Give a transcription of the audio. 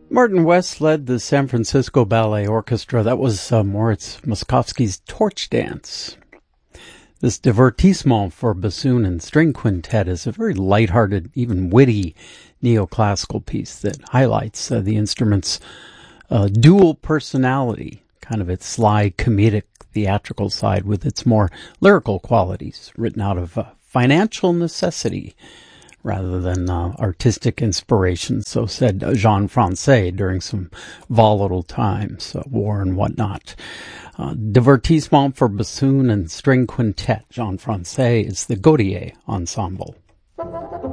Martin West led the San Francisco Ballet Orchestra. That was Moritz Moszkowski's Torch Dance. This divertissement for bassoon and string quintet is a very lighthearted, even witty neoclassical piece that highlights the instrument's dual personality, kind of its sly, comedic, theatrical side with its more lyrical qualities, written out of financial necessity rather than artistic inspiration, so said Jean Francais during some volatile times, war and whatnot. Divertissement for bassoon and string quintet. Jean Francais is the Gaudier Ensemble.